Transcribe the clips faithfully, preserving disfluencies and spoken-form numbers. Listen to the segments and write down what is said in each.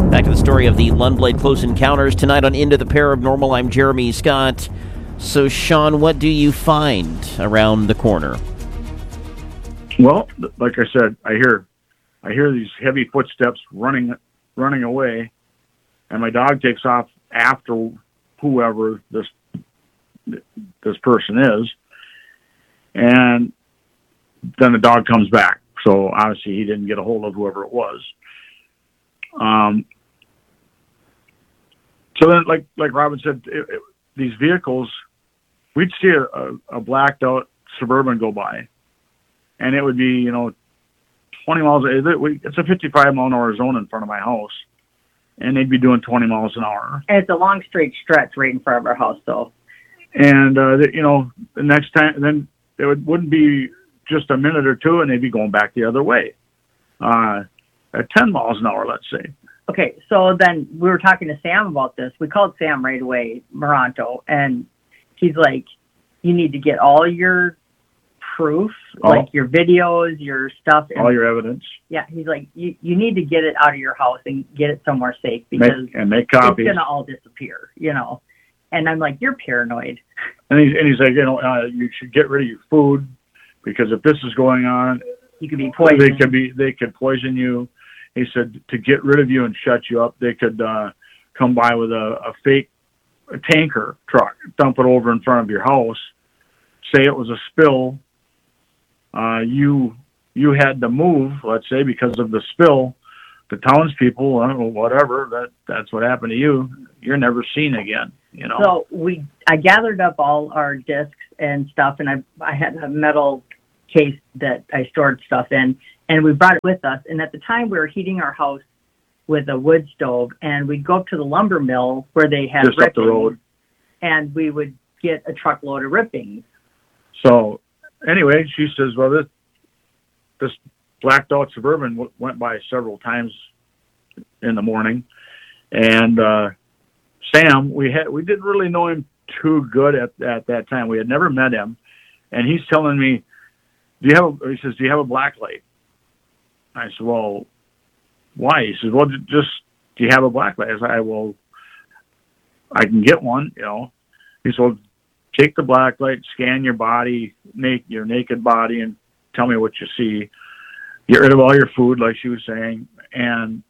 Back to the story of the Lundblade Close Encounters tonight on Into the Paranormal. I'm Jeremy Scott. So, Sean, what do you find around the corner? Well, like I said, I hear, I hear these heavy footsteps running, running away, and my dog takes off after whoever this this person is, and then the dog comes back. So obviously he didn't get a hold of whoever it was. Um. So then, like like Robin said, it, it, these vehicles, we'd see a, a, a blacked out Suburban go by, and it would be, you know, twenty miles. It's a fifty-five mile an hour zone in front of my house, and they'd be doing twenty miles an hour. And it's a long straight stretch right in front of our house, though. And uh, the, you know, the next time, then it would, wouldn't be just a minute or two, and they'd be going back the other way uh, at ten miles an hour, let's say. Okay, so then we were talking to Sam about this. We called Sam right away, Moronto, and he's like, you need to get all your proof, oh. like your videos, your stuff. And, all your evidence. Yeah, he's like, you, you need to get it out of your house and get it somewhere safe because make, and make copies. It's going to all disappear, you know. And I'm like, you're paranoid. And, he, and he's like, you know, uh, you should get rid of your food because if this is going on, you could be poisoned. They could be, they could poison you. He said to get rid of you and shut you up, they could uh, come by with a, a fake a tanker truck, dump it over in front of your house, say it was a spill. Uh, you you had to move, let's say, because of the spill. The townspeople, I don't know, whatever, that that's what happened to you. You're never seen again, you know. So we, I gathered up all our discs and stuff, and I I had a metal case that I stored stuff in, and we brought it with us. And at the time, we were heating our house with a wood stove, and we'd go up to the lumber mill where they had just rippings, up the road, and we would get a truckload of rippings. So anyway, she says, well, this this blacked out Suburban w- went by several times in the morning, and uh, Sam, we had we didn't really know him too good at at that time. We had never met him, and he's telling me, "Do you have?" A, he says, "Do you have a black light?" I said, "Well, why?" He says, "Well, just do you have a black light?" I said, "Well, I can get one." You know, he said, well, "Take the black light, scan your body, make your naked body, and tell me what you see. Get rid of all your food," like she was saying. And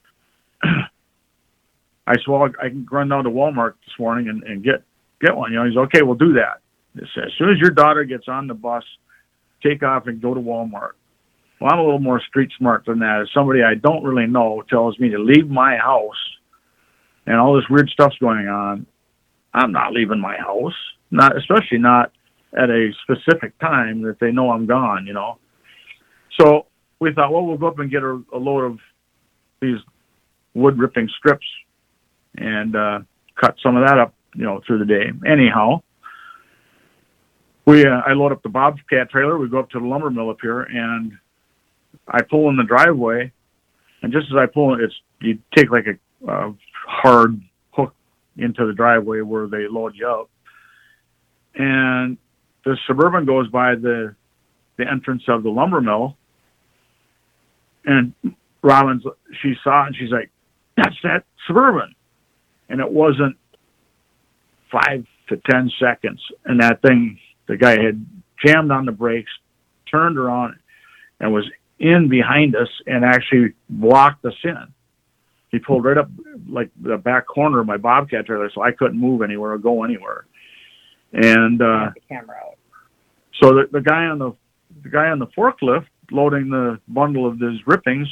I said, "Well, I can run down to Walmart this morning and, and get get one." You know, he's okay. We'll do that. He said, as soon as your daughter gets on the bus, take off and go to Walmart. Well, I'm a little more street smart than that. If somebody I don't really know tells me to leave my house and all this weird stuff's going on, I'm not leaving my house. Not, especially not at a specific time that they know I'm gone, you know. So we thought, well, we'll go up and get a, a load of these wood ripping strips and uh, cut some of that up, you know, through the day. Anyhow, we uh, I load up the Bobcat trailer. We go up to the lumber mill up here, and I pull in the driveway. And just as I pull, it's you take like a, a hard hook into the driveway where they load you up. And the Suburban goes by the the entrance of the lumber mill, and Robin's, she saw it, and she's like, "That's that Suburban." And it wasn't five to ten seconds, and that thing, the guy had jammed on the brakes, turned around, and was in behind us and actually blocked us in. He pulled right up like the back corner of my Bobcat trailer, so I couldn't move anywhere or go anywhere. And uh, the camera out. So the, the guy on the the guy on the forklift loading the bundle of these rippings,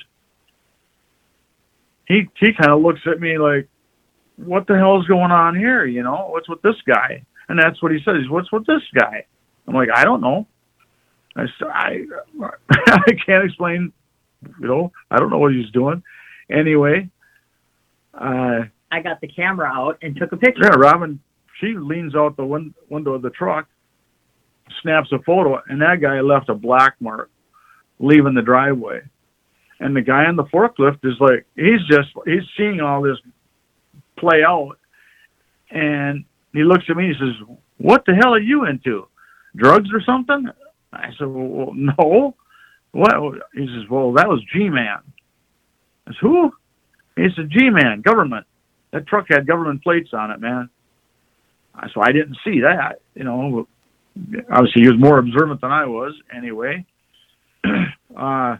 he he kind of looks at me like, "What the hell is going on here? You know, what's with this guy?" And that's what he says. "What's with this guy?" I'm like, "I don't know. I I, I can't explain. You know, I don't know what he's doing." Anyway, uh, I got the camera out and took a picture. Yeah, Robin. She leans out the win- window of the truck, snaps a photo, and that guy left a black mark leaving the driveway. And the guy on the forklift is like, he's just, he's seeing all this play out. And he looks at me and he says, "What the hell are you into? Drugs or something?" I said, "Well, no." What? He says, "Well, that was G-Man." I said, "Who?" He He said, gee, man, government. That truck had government plates on it, man. So I didn't see that, you know. Obviously, he was more observant than I was anyway. uh,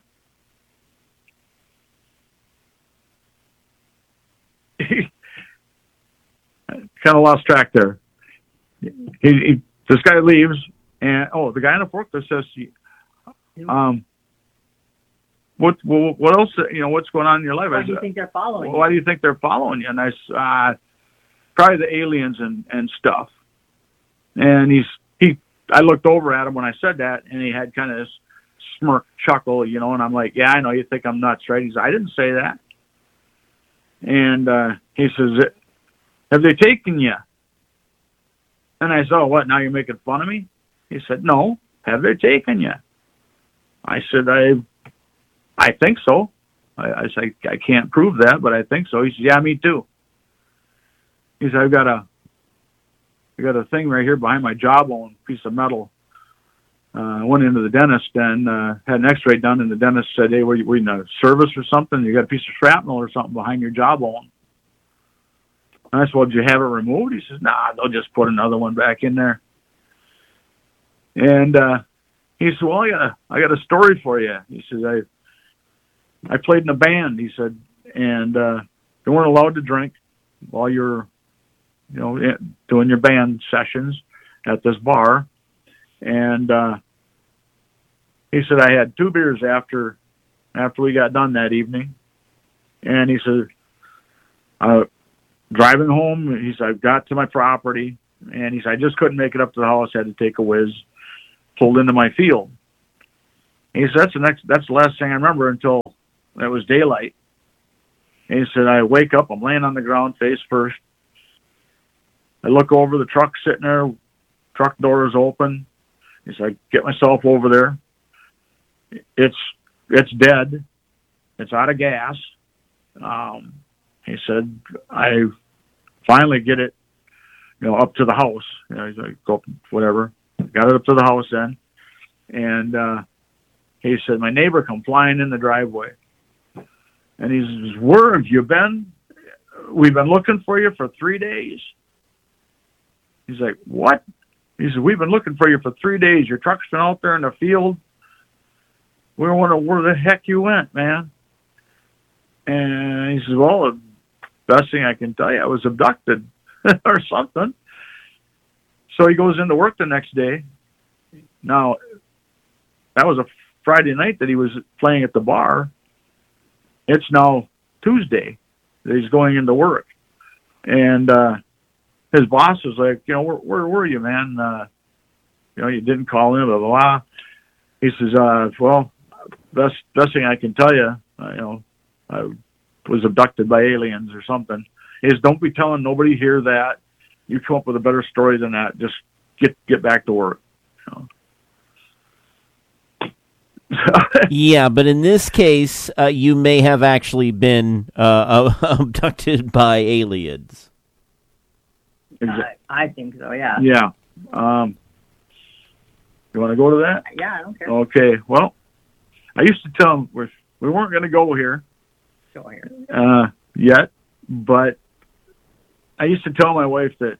kind of lost track there. He, he, this guy leaves, and, oh, the guy in the forklift says, um, what, what, what else, you know, what's going on in your life? Why do you think they're following you? Why do you think they're following you? And I, uh, probably the aliens and, and stuff. And he's, he, I looked over at him when I said that, and he had kind of this smirk chuckle, you know, and I'm like, yeah, I know you think I'm nuts, right? He says, I didn't say that. And, uh, he says, have they taken you? And I said, oh, what, now you're making fun of me? He said, no, have they taken you? I said, I, I think so. I, I said, I can't prove that, but I think so. He said, yeah, me too. He said, I've got a, I got a thing right here behind my jawbone, piece of metal. Uh, I went into the dentist and uh, had an x-ray done, and the dentist said, hey, were you, were you in a service or something? You got a piece of shrapnel or something behind your jawbone. And I said, well, did you have it removed? He says, nah, they'll just put another one back in there. And uh, he said, well, I got a, I got a story for you. He says, I I played in a band, he said, and uh, you weren't allowed to drink while you're, you know, doing your band sessions at this bar. And uh, he said, I had two beers after after we got done that evening. And he said, uh, driving home, he said, I got to my property, and he said, I just couldn't make it up to the house, had to take a whiz, pulled into my field. And he said, that's the next, that's the last thing I remember until it was daylight. And he said, I wake up, I'm laying on the ground face first. I look over, the truck sitting there, truck door is open. He said, I get myself over there. It's, it's dead. It's out of gas. Um, he said, I finally get it, you know, up to the house. You know, he's like, go, whatever. Got it up to the house then. And, uh, he said, my neighbor come flying in the driveway. And he says, where have you been? We've been looking for you for three days. He's like, what? He said, we've been looking for you for three days. Your truck's been out there in the field. We were wondering where the heck you went, man. And he says, well, the best thing I can tell you, I was abducted or something. So he goes into work the next day. Now, that was a Friday night that he was playing at the bar. It's now Tuesday that he's going into work. And uh, his boss was like, you know, where, where were you, man? Uh, you know, you didn't call in, blah, blah, blah. He says, uh, well, best, best thing I can tell you, uh, you know, I was abducted by aliens or something, is don't be telling nobody here that. You come up with a better story than that. Just get get back to work. You know? Yeah, but in this case, uh, you may have actually been uh, abducted by aliens. I, I think so, yeah. Yeah. Um, you want to go to that? Yeah, I don't care. Okay. Well, I used to tell them we're, we weren't going to go here, Go here. uh, yet, but I used to tell my wife that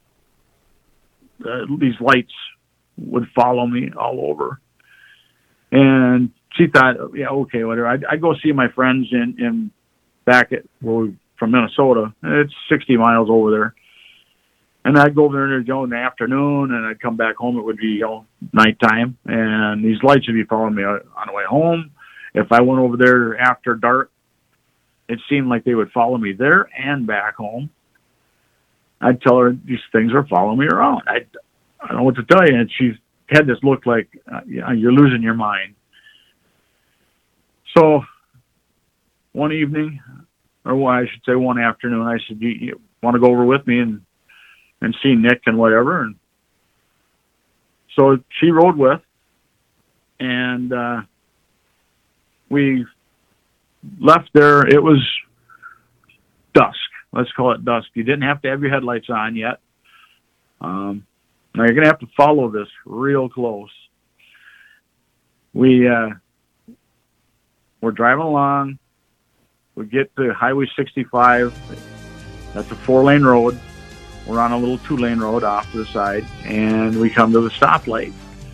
uh, these lights would follow me all over. And she thought, yeah, okay, whatever. I'd, I'd go see my friends in, in back at where we, from Minnesota. It's sixty miles over there. And I'd go over there, you know, in the afternoon, and I'd come back home. It would be, you know, nighttime, and these lights would be following me on the way home. If I went over there after dark, it seemed like they would follow me there and back home. I'd tell her these things are following me around. I, I don't know what to tell you. And she had this look like, uh, yeah, you're losing your mind. So one evening, or I should say one afternoon, I said, you, you want to go over with me and, and see Nick and whatever? And so she rode with, and uh, we left there. It was dusk. Let's call it dusk. You didn't have to have your headlights on yet. Um, now you're going to have to follow this real close. We uh, were driving along, We get to Highway sixty-five. That's a four-lane road. We're on a little two-lane road off to the side, and we come to the stoplight.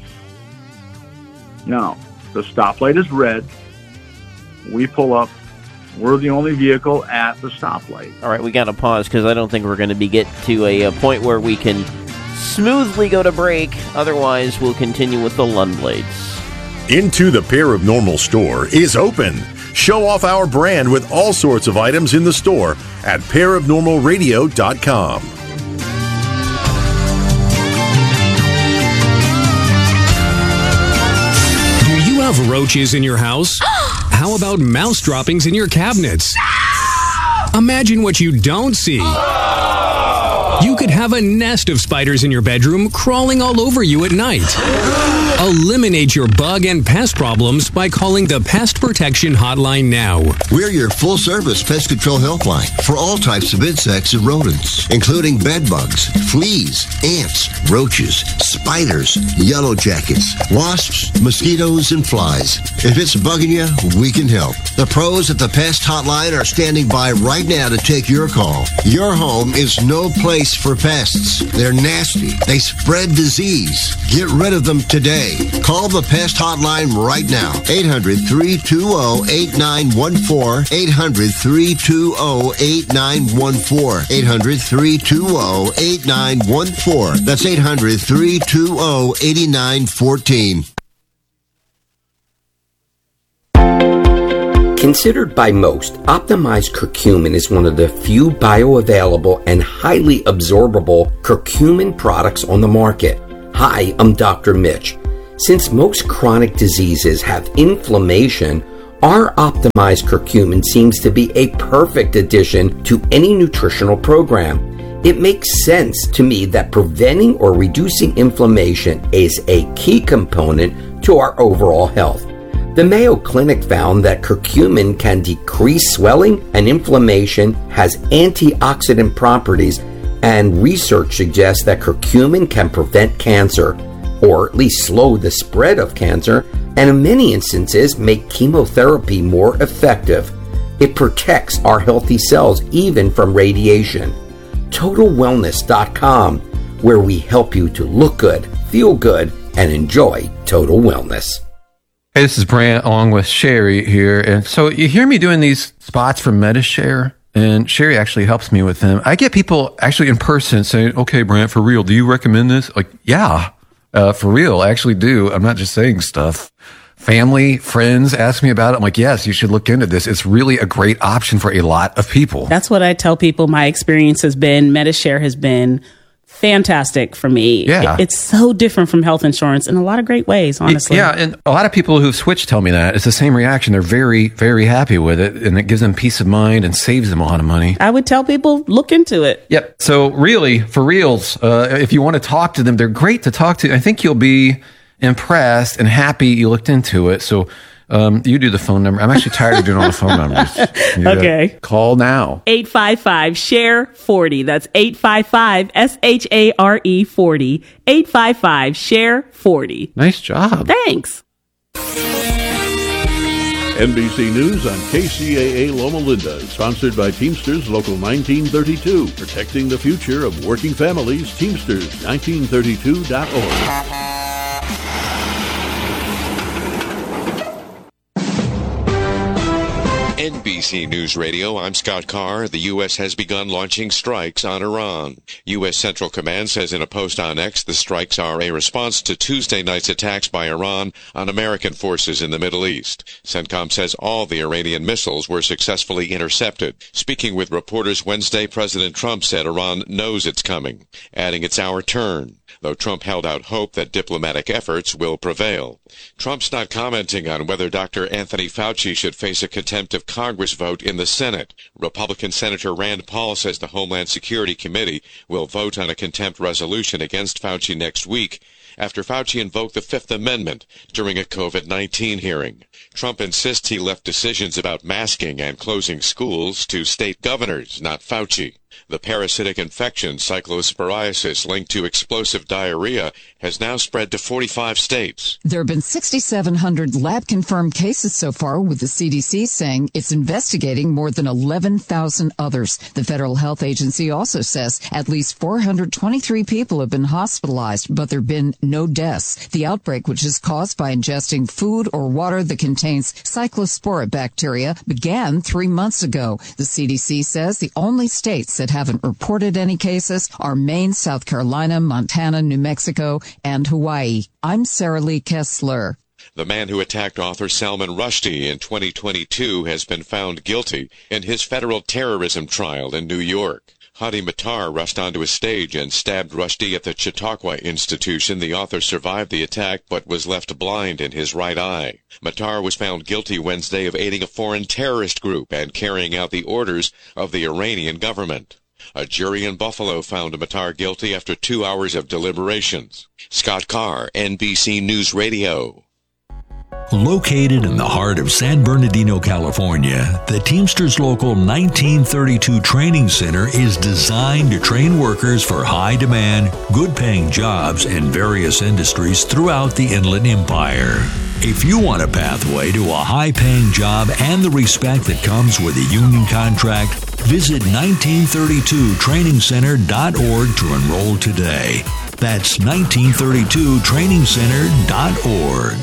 Now, the stoplight is red. We pull up. We're the only vehicle at the stoplight. All right, we got to pause because I don't think we're going to be get to a, a point where we can smoothly go to break. Otherwise, we'll continue with the Lundblades. Into the Paranormal store is open. Show off our brand with all sorts of items in the store at paranormal radio dot com. Do you have roaches in your house? How about mouse droppings in your cabinets? Imagine what you don't see. You could have a nest of spiders in your bedroom crawling all over you at night. Eliminate your bug and pest problems by calling the Pest Protection Hotline now. We're your full-service pest control helpline for all types of insects and rodents, including bed bugs, fleas, ants, roaches, spiders, yellow jackets, wasps, mosquitoes, and flies. If it's bugging you, we can help. The pros at the Pest Hotline are standing by right now to take your call. Your home is no place for pests. They're nasty. They spread disease. Get rid of them today. Call the Pest Hotline right now. eight hundred, three two zero, eight nine one four. eight hundred, three two zero, eight nine one four. eight hundred, three two zero, eight nine one four. That's eight hundred, three two zero, eight nine one four. Considered by most, optimized curcumin is one of the few bioavailable and highly absorbable curcumin products on the market. Hi, I'm Doctor Mitch. Since most chronic diseases have inflammation, our optimized curcumin seems to be a perfect addition to any nutritional program. It makes sense to me that preventing or reducing inflammation is a key component to our overall health. The Mayo Clinic found that curcumin can decrease swelling and inflammation, has antioxidant properties, and research suggests that curcumin can prevent cancer, or at least slow the spread of cancer, and in many instances make chemotherapy more effective. It protects our healthy cells even from radiation. Total Wellness dot com, where we help you to look good, feel good, and enjoy total wellness. Hey, this is Brant along with Sherry here. And so you hear me doing these spots for MediShare, and Sherry actually helps me with them. I get people actually in person saying, okay, Brant, for real, do you recommend this? Like, yeah, uh, for real, I actually do. I'm not just saying stuff. Family, friends ask me about it. I'm like, yes, you should look into this. It's really a great option for a lot of people. That's what I tell people my experience has been. MediShare has been fantastic for me. Yeah. It, it's so different from health insurance in a lot of great ways, honestly. Yeah, and a lot of people who've switched tell me that. It's the same reaction. They're very, very happy with it, and it gives them peace of mind and saves them a lot of money. I would tell people, look into it. Yep. So really, for reals, uh, if you want to talk to them, they're great to talk to. I think you'll be impressed and happy you looked into it. So Um, you do the phone number. I'm actually tired of doing all the phone numbers. You okay. Call now. eight five five, S H A R E, forty. That's eight five five, S H A R E, forty. eight five five, S H A R E, forty. Nice job. Thanks. N B C News on K C A A Loma Linda, sponsored by Teamsters Local nineteen thirty-two. Protecting the future of working families, Teamsters nineteen thirty-two dot org. N B C News Radio, I'm Scott Carr. The U S has begun launching strikes on Iran. U S Central Command says in a post on X the strikes are a response to Tuesday night's attacks by Iran on American forces in the Middle East. CENTCOM says all the Iranian missiles were successfully intercepted. Speaking with reporters Wednesday, President Trump said Iran knows it's coming, adding it's our turn, though Trump held out hope that diplomatic efforts will prevail. Trump's not commenting on whether Doctor Anthony Fauci should face a contempt of Congress vote in the Senate. Republican Senator Rand Paul says the Homeland Security Committee will vote on a contempt resolution against Fauci next week after Fauci invoked the Fifth Amendment during a COVID nineteen hearing. Trump insists he left decisions about masking and closing schools to state governors, not Fauci. The parasitic infection, cyclosporiasis, linked to explosive diarrhea, has now spread to forty-five states. There have been six thousand seven hundred lab-confirmed cases so far, with the C D C saying it's investigating more than eleven thousand others. The Federal Health Agency also says at least four hundred twenty-three people have been hospitalized, but there have been no deaths. The outbreak, which is caused by ingesting food or water that contains cyclospora bacteria, began three months ago. The C D C says the only states that haven't reported any cases are Maine, South Carolina, Montana, New Mexico, and Hawaii. I'm Sarah Lee Kessler. The man who attacked author Salman Rushdie in twenty twenty-two has been found guilty in his federal terrorism trial in New York. Hadi Matar rushed onto a stage and stabbed Rushdie at the Chautauqua Institution. The author survived the attack but was left blind in his right eye. Matar was found guilty Wednesday of aiding a foreign terrorist group and carrying out the orders of the Iranian government. A jury in Buffalo found Matar guilty after two hours of deliberations. Scott Carr, N B C News Radio. Located in the heart of San Bernardino, California, the Teamsters Local nineteen thirty-two Training Center is designed to train workers for high-demand, good-paying jobs in various industries throughout the Inland Empire. If you want a pathway to a high-paying job and the respect that comes with a union contract, visit nineteen thirty-two training center dot org to enroll today. That's nineteen thirty-two training center dot org.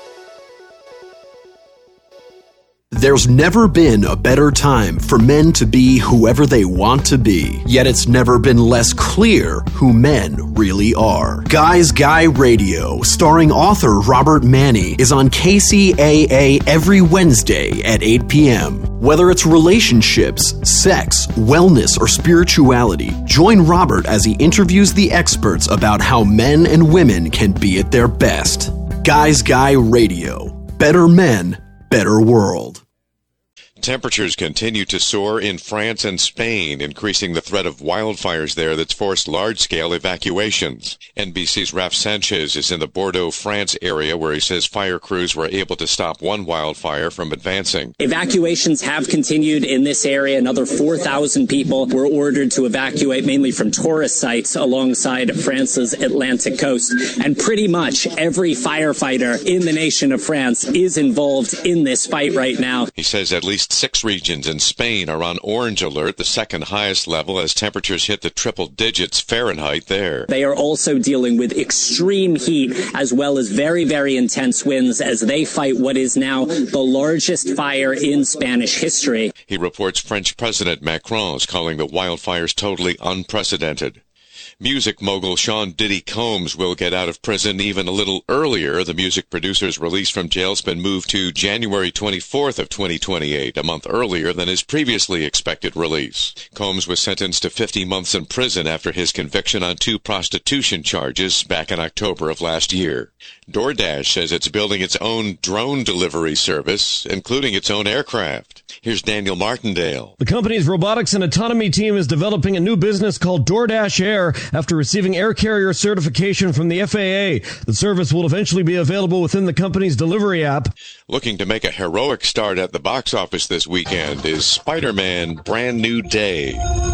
There's never been a better time for men to be whoever they want to be, yet it's never been less clear who men really are. Guys Guy Radio, starring author Robert Manni, is on K C A A every Wednesday at eight p.m. Whether it's relationships, sex, wellness, or spirituality, join Robert as he interviews the experts about how men and women can be at their best. Guys Guy Radio. Better men, better world. Temperatures continue to soar in France and Spain, increasing the threat of wildfires there that's forced large-scale evacuations. N B C's Raf Sanchez is in the Bordeaux, France area, where he says fire crews were able to stop one wildfire from advancing. Evacuations have continued in this area. Another four thousand people were ordered to evacuate, mainly from tourist sites alongside France's Atlantic coast. And pretty much every firefighter in the nation of France is involved in this fight right now. He says at least six regions in Spain are on orange alert, the second highest level, as temperatures hit the triple digits Fahrenheit there. They are also dealing with extreme heat as well as very, very intense winds as they fight what is now the largest fire in Spanish history. He reports French President Macron is calling the wildfires totally unprecedented. Music mogul Sean Diddy Combs will get out of prison even a little earlier. The music producer's release from jail has been moved to January twenty-fourth of twenty twenty-eight, a month earlier than his previously expected release. Combs was sentenced to fifty months in prison after his conviction on two prostitution charges back in October of last year. DoorDash says it's building its own drone delivery service, including its own aircraft. Here's Daniel Martindale. The company's robotics and autonomy team is developing a new business called DoorDash Air after receiving air carrier certification from the F A A. The service will eventually be available within the company's delivery app. Looking to make a heroic start at the box office this weekend is Spider-Man Brand New Day.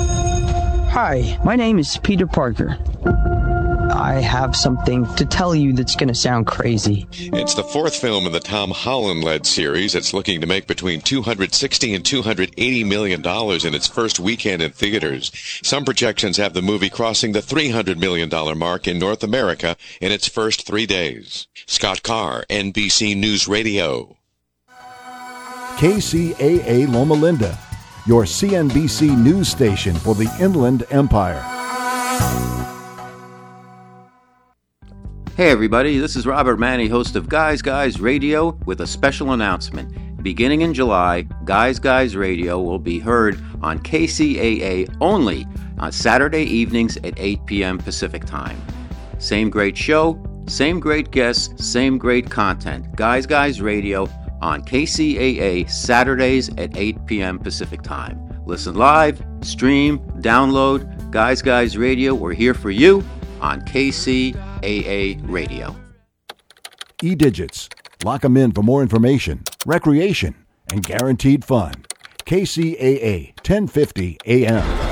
Hi, my name is Peter Parker. I have something to tell you that's going to sound crazy. It's the fourth film in the Tom Holland-led series. It's looking to make between two hundred sixty and two hundred eighty million dollars in its first weekend in theaters. Some projections have the movie crossing the three hundred million dollars mark in North America in its first three days. Scott Carr, N B C News Radio. K C A A Loma Linda, your C N B C news station for the Inland Empire. Hey everybody, this is Robert Manni, host of Guys Guys Radio, with a special announcement. Beginning in July, Guys Guys Radio will be heard on K C A A only on Saturday evenings at eight p.m. Pacific Time. Same great show, same great guests, same great content. Guys Guys Radio on K C A A Saturdays at eight p.m. Pacific Time. Listen live, stream, download. Guys Guys Radio, we're here for you on K C A A Radio. E-Digits. Lock them in for more information, recreation, and guaranteed fun. K C A A, ten fifty A M.